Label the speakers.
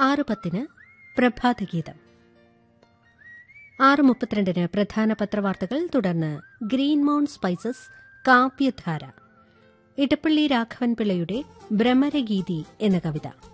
Speaker 1: 6:10 പ്രഭാതഗീതം. 6:32 പ്രധാന പത്രവാർത്തകൾ. തുടർന്ന് green mount spices കാവ്യധാര, ഇടപ്പള്ളി രാഘവൻ പിള്ളയുടെ ഭ്രമരഗീതി എന്ന കവിത.